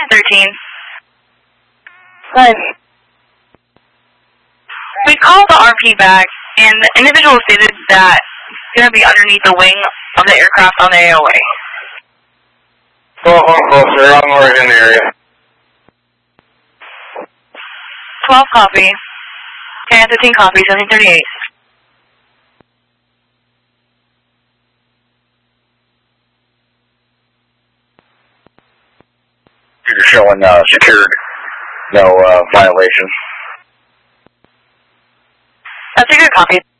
13. Hi. We called the RP back, and the individual stated that it's going to be underneath the wing of the aircraft on the AOA. Go closer, I'm already in the area. 12 copy. 10, 15 copy, 1738. You're showing secured, no violation. That's a good copy.